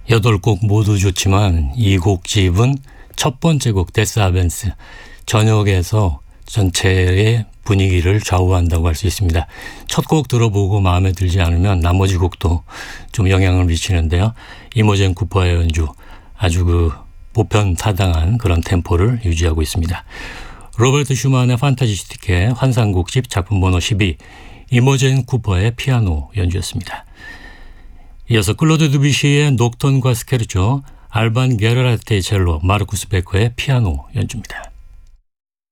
8곡 모두 좋지만 이 곡집은 첫 번째 곡 데스 아벤스 전역에서 전체의 분위기를 좌우한다고 할 수 있습니다. 첫 곡 들어보고 마음에 들지 않으면 나머지 곡도 좀 영향을 미치는데요. 이모젠 쿠퍼의 연주 아주 보편타당한 그런 템포를 유지하고 있습니다. 로베르트 슈만의 판타지스티크의 환상곡집 작품 번호 12 이모젠 쿠퍼의 피아노 연주였습니다. 이어서 클로드 드뷔시의 녹턴과 스케르초, 알반 게르라테의 첼로, 마르쿠스 베커의 피아노 연주입니다.